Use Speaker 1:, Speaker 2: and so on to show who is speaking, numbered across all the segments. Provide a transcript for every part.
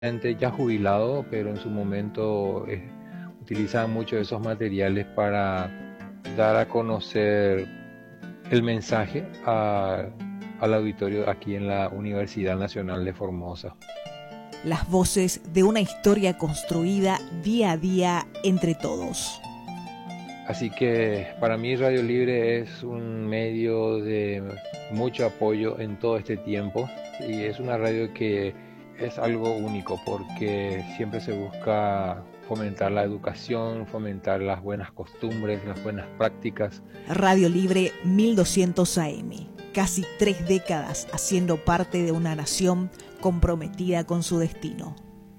Speaker 1: Ya jubilado, pero en su momento utilizaban mucho de esos materiales para dar a conocer el mensaje al auditorio aquí en la Universidad Nacional de Formosa.
Speaker 2: Las voces de una historia construida día a día entre todos.
Speaker 1: Así que para mí Radio Libre es un medio de mucho apoyo en todo este tiempo y es una radio que es algo único porque siempre se busca fomentar la educación, fomentar las buenas costumbres, las buenas prácticas.
Speaker 2: Radio Libre 1200 AM, casi 3 décadas haciendo parte de una nación comprometida con su destino.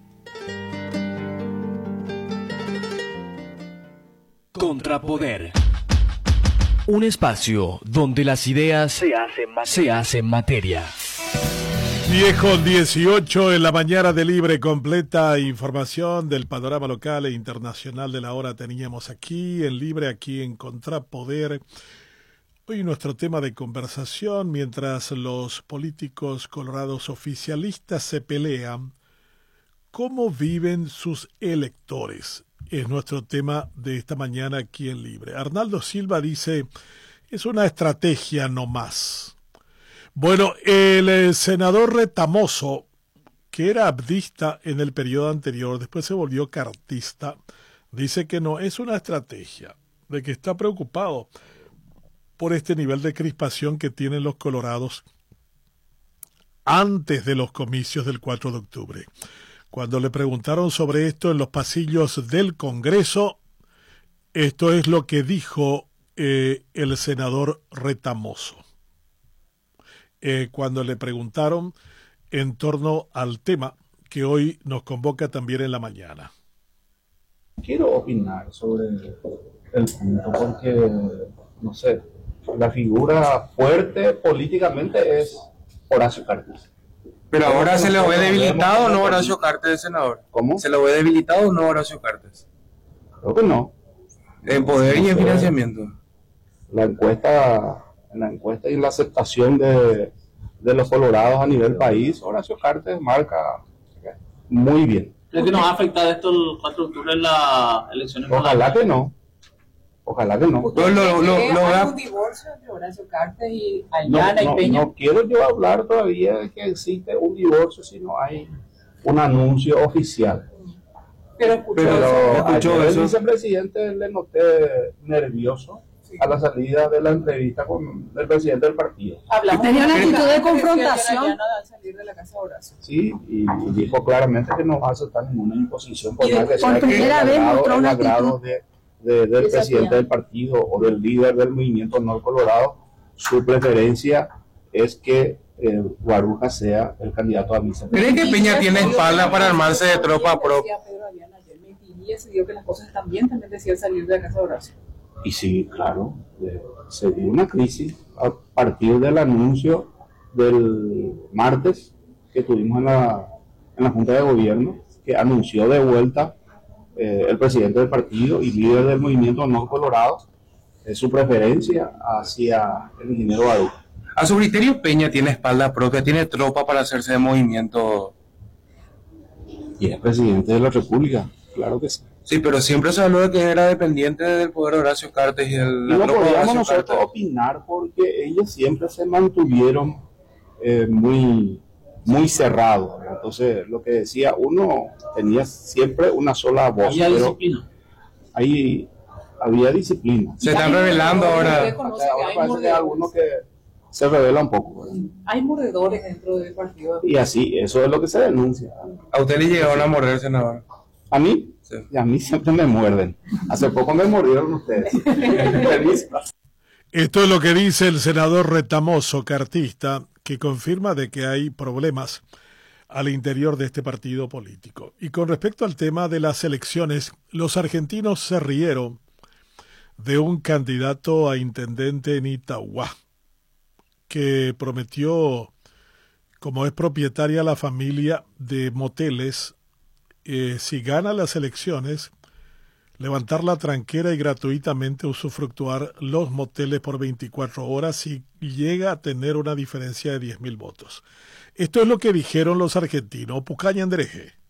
Speaker 3: Contrapoder. Un espacio donde las ideas se hacen materia.
Speaker 4: 10:18 en la mañana de Libre, completa información del panorama local e internacional de la hora teníamos aquí en Libre, aquí en Contrapoder. Hoy nuestro tema de conversación, mientras los políticos colorados oficialistas se pelean, ¿cómo viven sus electores? Es nuestro tema de esta mañana aquí en Libre. Arnaldo Silva dice, es una estrategia no más. Bueno, el senador Retamoso, que era abdista en el periodo anterior, después se volvió cartista, dice que no, es una estrategia, de que está preocupado por este nivel de crispación que tienen los colorados antes de los comicios del 4 de octubre. Cuando le preguntaron sobre esto en los pasillos del Congreso, esto es lo que dijo el senador Retamoso. Cuando le preguntaron en torno al tema que hoy nos convoca también en la mañana.
Speaker 5: Quiero opinar sobre el punto porque, no sé, la figura fuerte políticamente es Horacio Cartes.
Speaker 6: Pero ahora se le ve debilitado o no Horacio Cartes, senador.
Speaker 5: ¿Cómo?
Speaker 6: ¿Se lo ve debilitado o no Horacio Cartes?
Speaker 5: Creo que no.
Speaker 6: En poder y en financiamiento.
Speaker 5: La encuesta y la aceptación de los colorados a nivel país, Horacio Cartes marca muy bien.
Speaker 7: ¿Crees que nos va a afectar esto el 4 de octubre en las elecciones?
Speaker 5: Ojalá que no. Ojalá que no.
Speaker 8: ¿Hay un divorcio entre Horacio Cartes y Ayala y Peña?
Speaker 5: No quiero yo hablar todavía de que existe un divorcio si no hay un anuncio oficial.
Speaker 8: Pero
Speaker 5: escuchó el vicepresidente le noté nervioso a la salida de la entrevista con el presidente del partido.
Speaker 8: Tenía una actitud de confrontación al salir de la casa de Horacio.
Speaker 5: Sí, y dijo claramente que no va a aceptar ninguna imposición por más que sea
Speaker 8: por primera vez mostró una actitud
Speaker 5: del presidente del partido o del líder del movimiento No Colorado. Su preferencia es que Guaruja sea el candidato a vicepresidente.
Speaker 6: ¿Cree que Peña tiene espalda para armarse de tropa propia?
Speaker 8: Y decidió que las cosas están bien, también decía salir de la casa de Horacio.
Speaker 5: Y sí, claro, se dio una crisis a partir del anuncio del martes que tuvimos en la Junta de Gobierno, que anunció de vuelta el presidente del partido y líder del movimiento No Colorado su preferencia hacia el ingeniero Guaruja.
Speaker 6: A su criterio, Peña tiene espalda propia, tiene tropa para hacerse de movimiento.
Speaker 5: Y es presidente de la República, claro que sí.
Speaker 6: Sí, pero siempre se habló de que era dependiente del poder de Horacio Cartes y el.
Speaker 5: No podíamos nosotros opinar porque ellos siempre se mantuvieron muy cerrados. Entonces, lo que decía uno tenía siempre una sola voz.
Speaker 7: Había disciplina.
Speaker 5: Ahí había disciplina.
Speaker 6: Se están revelando ahora.
Speaker 5: Ahora parece que hay algunos que se revela un poco.
Speaker 8: Hay mordedores dentro del partido.
Speaker 5: Y así, eso es lo que se denuncia.
Speaker 6: ¿A usted le llegaron a morder, senador?
Speaker 5: ¿A mí? Sí. Y a mí siempre me muerden. Hace poco me mordieron ustedes.
Speaker 4: Esto es lo que dice el senador Retamoso, cartista, que confirma de que hay problemas al interior de este partido político. Y con respecto al tema de las elecciones, los argentinos se rieron de un candidato a intendente en Itauguá, que prometió, como es propietaria la familia de moteles, si gana las elecciones, levantar la tranquera y gratuitamente usufructuar los moteles por 24 horas y llega a tener una diferencia de 10.000 votos. Esto es lo que dijeron los argentinos. Pucaña Andreje.